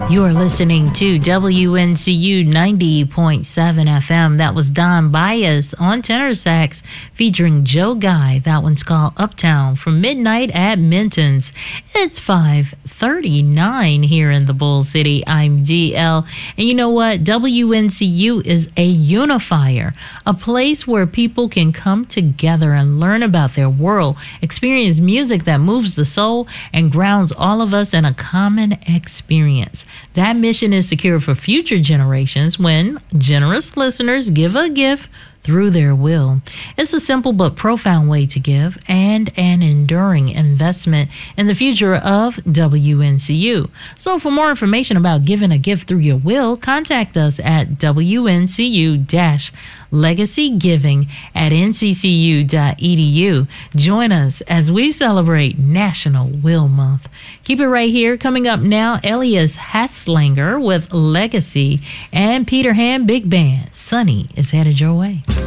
You are listening to WNCU 90.7 FM. That was Don Bias on tenor sax featuring Joe Guy. That one's called Uptown from Midnight at Minton's. It's 5:39 here in the Bull City. I'm DL. And you know what? WNCU is a unifier, a place where people can come together and learn about their world, experience music that moves the soul and grounds all of us in a common experience. That mission is secure for future generations when generous listeners give a gift through their will. It's a simple but profound way to give and an enduring investment in the future of WNCU. So for more information about giving a gift through your will, contact us at WNCU-legacygiving@nccu.edu. Join us as we celebrate National Will Month. Keep it right here. Coming up now, Elias Haslanger with Legacy and Peter Hand Big Band. Sunny is headed your way.